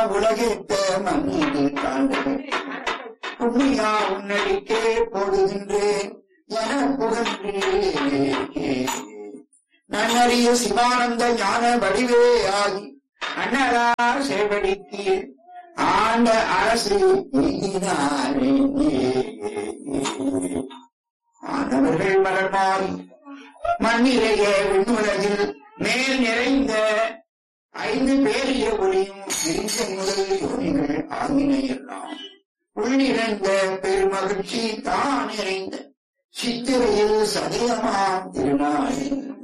உலகேத்த மண்ணீது காண்க புண்ணியா உன்னடிக்கே போடுகின்றேன் என புகழ்ந்தே நன்னறிய சிவானந்த ஞான வடிவே ஆகி அன்னரார் சேவடிக்கு ஆண்ட அரசு எய்தினாரே. ஆண்டவர்கள் மலர்மாறி மண்ணிலேயே விண்ணுலகில் மேல் நிறைந்த 5 பேரிய ஒளியும் விரிந்த முதல் யோனிகள் ஆகின எல்லாம் உள்ளிருந்த பெருமகிழ்ச்சி தான் நிறைந்த சித்திரையில் சதயமாம் திருநாளில்